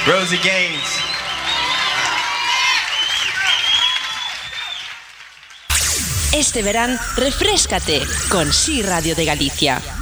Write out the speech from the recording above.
Rosie Gaines. Este verán, refréscate con Sí Radio de Galicia.